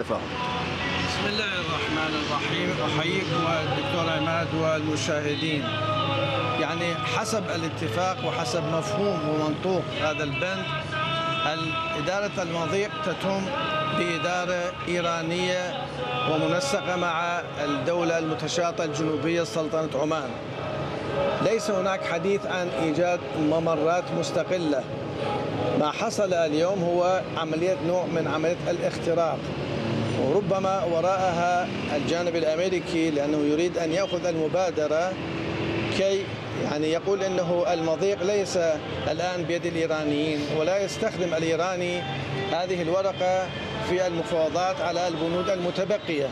التفاهم. بسم الله الرحمن الرحيم. أحييك والدكتور عماد والمشاهدين. يعني حسب الاتفاق وحسب مفهوم ومنطوق هذا البند، إدارة المضيق تتم بإدارة إيرانية ومنسقة مع الدولة المتشاطئة الجنوبية سلطنة عمان. ليس هناك حديث عن إيجاد ممرات مستقلة. ما حصل اليوم هو نوع من عملية الاختراق، وربما وراءها الجانب الأمريكي لأنه يريد أن يأخذ المبادرة كي يقول أنه المضيق ليس الآن بيد الإيرانيين، ولا يستخدم الإيراني هذه الورقة في المفاوضات على البنود المتبقية.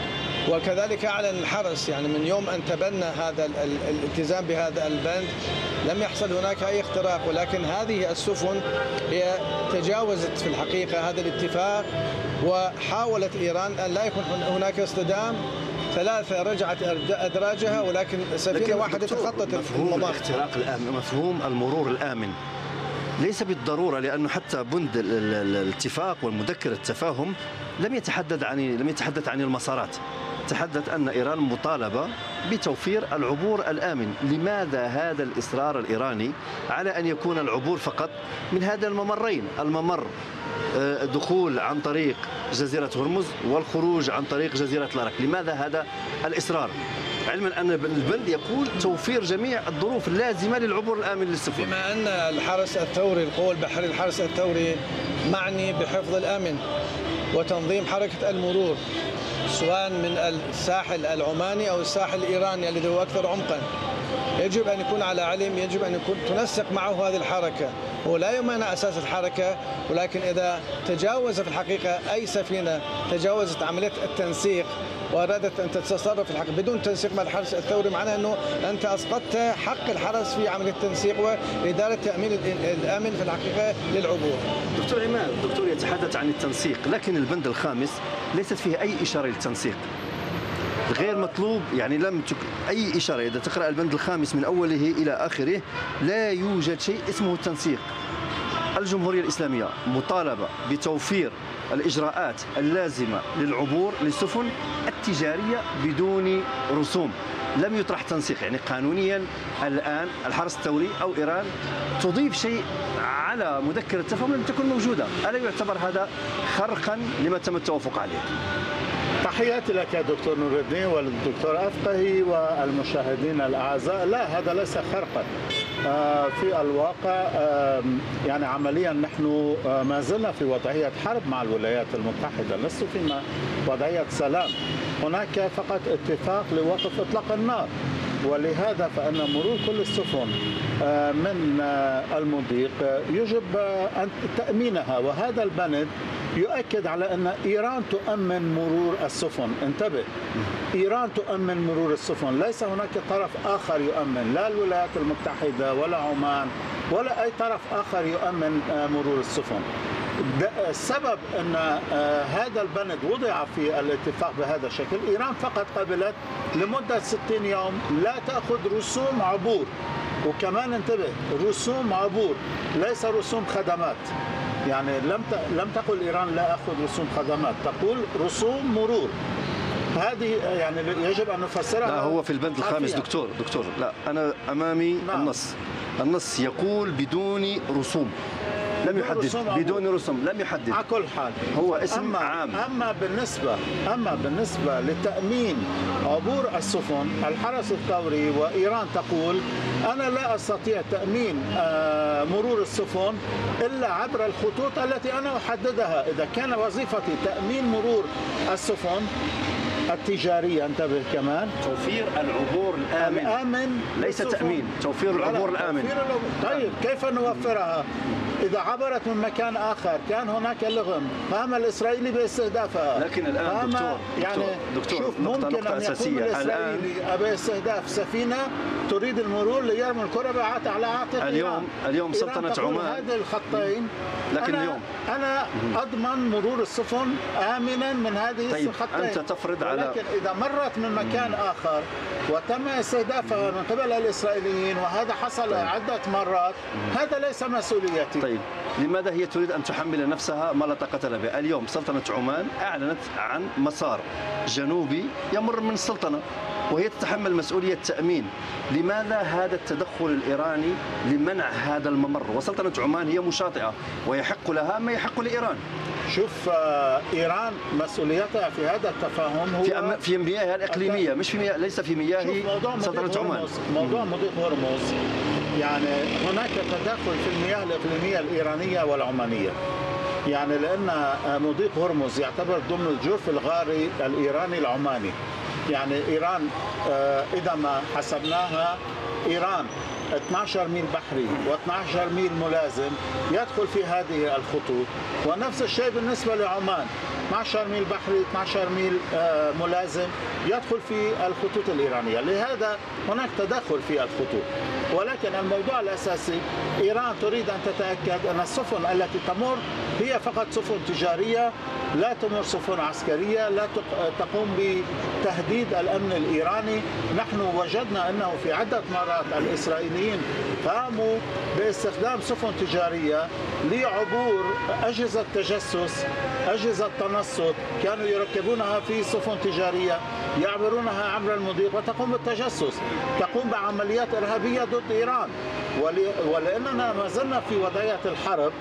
وكذلك أعلن الحرس من يوم أن تبنى هذا الالتزام بهذا البند لم يحصل هناك أي اختراق، ولكن هذه السفن هي تجاوزت في الحقيقة هذا الاتفاق، وحاولت إيران أن لا يكون هناك اصطدام. 3 رجعت أدراجها، ولكن سفينة واحدة تخطت مفهوم الاختراق الآمن، مفهوم المرور الآمن ليس بالضرورة، لأنه حتى بند الاتفاق والمذكرة التفاهم لم يتحدث عن المسارات. تحدث أن إيران مطالبة بتوفير العبور الآمن. لماذا هذا الإصرار الإيراني على أن يكون العبور فقط من هذا الممرين؟ الممر دخول عن طريق جزيرة هرمز والخروج عن طريق جزيرة لارك. لماذا هذا الإصرار؟ علما أن البند يقول توفير جميع الظروف اللازمة للعبور الآمن للسفن. بما أن الحرس الثوري، القوى البحرية الحرس الثوري معني بحفظ الأمن وتنظيم حركة المرور سواء من الساحل العماني أو الساحل الإيراني الذي هو أكثر عمقا، يجب أن يكون على علم، يجب أن يكون تنسق معه هذه الحركة. هو لا يمانع أساس الحركة، ولكن إذا تجاوز في الحقيقة أي سفينة تجاوزت عملية التنسيق وأرادت أن تتصرف في الحقيقة بدون تنسيق مع الحرس الثوري، معناه أنه أنت أسقطت حق الحرس في عملية التنسيق وإدارة تأمين الأمن في الحقيقة للعبور. دكتور عماد، الدكتور يتحدث عن التنسيق، لكن البند الخامس ليست فيه أي إشارة للتنسيق. غير مطلوب، لم أي إشارة. إذا تقرأ البند الخامس من أوله إلى آخره لا يوجد شيء اسمه التنسيق. الجمهورية الإسلامية مطالبة بتوفير الإجراءات اللازمة للعبور للسفن التجارية بدون رسوم. لم يطرح تنسيق، قانونيا الآن الحرس الثوري أو إيران تضيف شيء على مذكرة التفاهم لم تكن موجودة. ألا يعتبر هذا خرقا لما تم التوافق عليه؟ تحياتي لك يا دكتور نور الدين والدكتور أفقهي والمشاهدين الأعزاء. لا، هذا ليس خرقا. في الواقع عمليا نحن ما زلنا في وضعية حرب مع الولايات المتحدة، لست في وضعية سلام. هناك فقط اتفاق لوقف إطلاق النار، ولهذا فإن مرور كل السفن من المضيق يجب أن تأمينها، وهذا البند يؤكد على أن إيران تؤمن مرور السفن. انتبه، إيران تؤمن مرور السفن، ليس هناك طرف آخر يؤمن، لا الولايات المتحدة ولا عمان ولا أي طرف آخر يؤمن مرور السفن. السبب أن هذا البند وضع في الاتفاق بهذا الشكل، إيران فقط قبلت لمدة 60 يوم لا تأخذ رسوم عبور. وكمان انتبه، رسوم عبور ليس رسوم خدمات. لم تقل إيران لا أخذ رسوم خدمات، تقول رسوم مرور. هذه يجب أن نفسرها. لا، هو في البند الخامس دكتور لا، أنا أمامي النص يقول بدون رسوم، لم يحدد بدون رسوم، لم يحدد. على كل حال هو اسم عام. أما بالنسبة لتأمين عبور السفن، الحرس الثوري وإيران تقول أنا لا أستطيع تأمين مرور السفن إلا عبر الخطوط التي أنا أحددها. إذا كان وظيفتي تأمين مرور السفن التجارية، انتبه كمان، توفير العبور الآمن ليس تأمين، توفير العبور الآمن. طيب كيف نوفرها؟ إذا عبرت من مكان آخر كان هناك لغم، قام الإسرائيلي باستهدافها. لكن الآن دكتور شوف، ممكن أن يقوم الإسرائيلي باستهداف سفينة تريد المرور ليرمي الكرة على عاتق اليوم سلطنة عمان هذه الخطين. لكن أنا أضمن مرور السفن آمنا من هذه الخطين. أنت تفرض على، لكن إذا مرت من مكان آخر وتم استهدافها من قبل الإسرائيليين، وهذا حصل عدة مرات، هذا ليس مسؤوليتي. طيب لماذا هي تريد أن تحمل نفسها ما لا طاقة لها به؟ اليوم سلطنة عمان أعلنت عن مسار جنوبي يمر من السلطنة وهي تتحمل مسؤولية تأمين. لماذا هذا التدخل الإيراني لمنع هذا الممر؟ وسلطنة عمان هي مشاطئة ويحق لها ما يحق لإيران. شوف إيران مسؤوليتها في هذا التفاهم هو في مياهها الإقليمية، مش في مياه، ليس في مياه سلطنة عمان. موضوع مضيق هرمز يعني هناك تدخل في المياه الإقليمية الإيرانية والعمانية، يعني لأن مضيق هرمز يعتبر ضمن الجرف الغاري الإيراني العماني. يعني إيران إذا ما حسبناها، إيران 12 ميل بحري و12 ميل ملازم يدخل في هذه الخطوط، ونفس الشيء بالنسبة لعمان، 12 ميل بحري 12 ميل ملازم يدخل في الخطوط الإيرانية. لهذا هناك تدخل في الخطوط، ولكن الموضوع الأساسي إيران تريد أن تتأكد أن السفن التي تمر هي فقط سفن تجارية، لا تمر سفن عسكرية، لا تقوم بتهديد الأمن الإيراني. نحن وجدنا أنه في عدة مرات الإسرائيليين قاموا باستخدام سفن تجارية لعبور أجهزة تجسس، أجهزة تنصت، كانوا يركبونها في سفن تجارية يعبرونها عبر المضيق وتقوم بالتجسس، تقوم بعمليات إرهابية ضد إيران. ولأننا ما زلنا في وضعية الحرب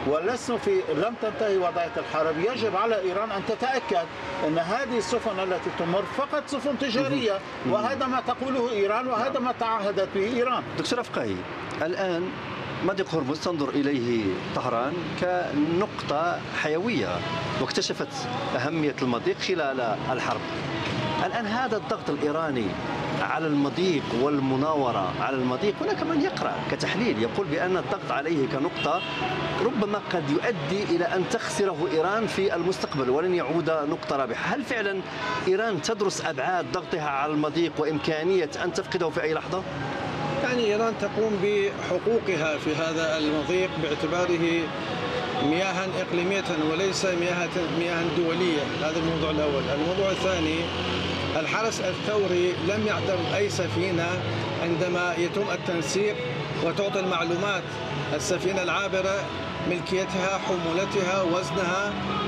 لم تنتهي وضعية الحرب، يجب على إيران أن تتأكد أن هذه السفن التي تمر فقط سفن تجارية، وهذا ما تقوله إيران وهذا ما تعهدت به إيران. دكتور أفقاهي، الآن مضيق هرمز تنظر إليه طهران كنقطة حيوية واكتشفت أهمية المضيق خلال الحرب. الآن هذا الضغط الإيراني على المضيق والمناورة على المضيق، هناك من يقرأ كتحليل يقول بأن الضغط عليه كنقطة ربما قد يؤدي إلى أن تخسره إيران في المستقبل ولن يعود نقطة رابحة. هل فعلا إيران تدرس أبعاد ضغطها على المضيق وإمكانية أن تفقده في أي لحظة؟ يعني إيران تقوم بحقوقها في هذا المضيق باعتباره مياها إقليمية وليس مياها دولية. هذا الموضوع الأول. الموضوع الثاني، الحرس الثوري لم يعترض أي سفينة عندما يتم التنسيق وتعطي المعلومات السفينة العابرة ملكيتها، حمولتها، وزنها،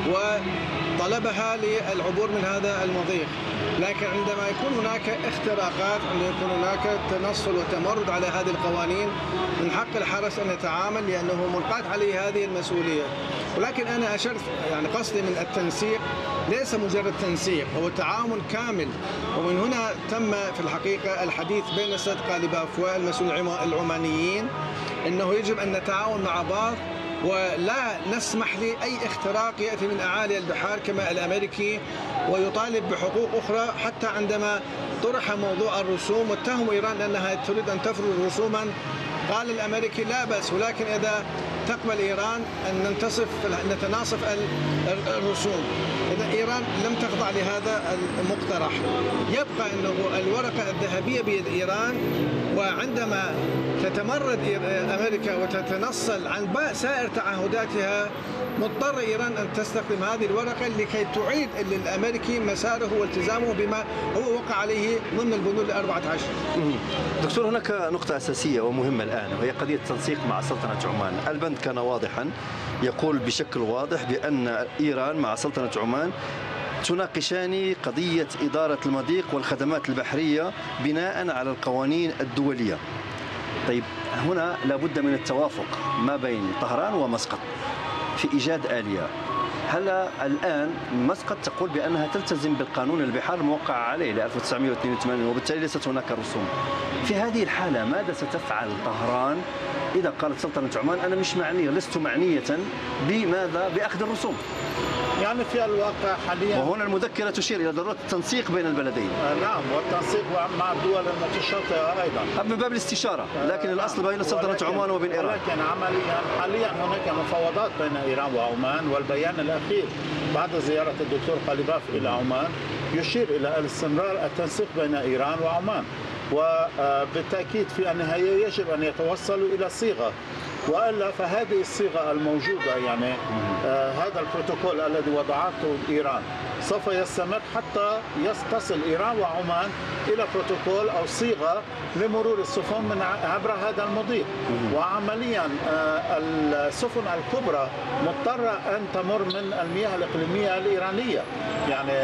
وطلبها للعبور من هذا المضيق. لكن عندما يكون هناك اختراقات، عندما يكون هناك تنصل وتمرد على هذه القوانين، من حق الحرس أن يتعامل لأنه ملقاة عليه هذه المسؤولية. ولكن أنا أشرت، يعني قصدي من التنسيق ليس مجرد تنسيق، هو تعاون كامل. ومن هنا تم في الحقيقة الحديث بين السيد قالباف والمسؤولين العمانيين أنه يجب أن نتعاون مع بعض ولا نسمح لأي اختراق يأتي من أعالي البحار كما الأمريكي ويطالب بحقوق أخرى. حتى عندما طرح موضوع الرسوم واتهموا إيران أنها تريد أن تفرض رسوما، قال الأمريكي لا بأس، ولكن إذا تقبل إيران أن نتناصف الرسوم. إذا إيران لم تخضع لهذا المقترح، يبقى أنه الورقة الذهبية بيد إيران. وعندما تتمرد أمريكا وتتنصل عن سائر تعهداتها، مضطر إيران أن تستخدم هذه الورقة لكي تعيد للأمريكي مساره والتزامه بما هو وقع عليه ضمن البنود 14. دكتور، هناك نقطة أساسية ومهمة الآن وهي قضية التنسيق مع سلطنة عمان. البند كان واضحا، يقول بشكل واضح بأن إيران مع سلطنة عمان تناقشان قضية إدارة المضيق والخدمات البحرية بناء على القوانين الدولية. طيب هنا لابد من التوافق ما بين طهران ومسقط في إيجاد آلية. هلا الآن مسقط تقول بأنها تلتزم بالقانون البحار الموقع عليه ل 1982 وبالتالي ليست هناك رسوم. في هذه الحالة ماذا ستفعل طهران إذا قالت سلطنة عمان أنا مش معنية، لست معنية بماذا؟ بأخذ الرسوم. يعني في الواقع حاليا، وهنا المذكرة تشير إلى ضرورة التنسيق بين البلدين. نعم، والتنسيق مع الدول المتشاطئة أيضا من باب الاستشارة، لكن الأصل بين سلطنة عمان وبين إيران. ولكن عمليا حاليا هناك مفاوضات بين إيران وعمان، والبيان الأخير بعد زيارة الدكتور قالباف إلى عمان يشير إلى الاستمرار التنسيق بين إيران وعمان. وبالتأكيد في النهاية يجب أن يتوصلوا إلى صيغة والا فهذه الصيغه الموجوده يعني هذا البروتوكول الذي وضعته ايران سوف يستمر حتى تصل ايران وعمان الى بروتوكول او صيغه لمرور السفن من عبر هذا المضيق. وعمليا السفن الكبرى مضطره ان تمر من المياه الاقليميه الايرانيه، يعني